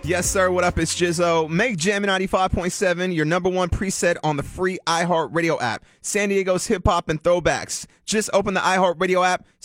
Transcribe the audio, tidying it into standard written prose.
Yes, sir. What up? It's Jizzo. Make Jam 95.7 your number one preset on the free iHeartRadio app. San Diego's hip hop and throwbacks. Just open the iHeartRadio app.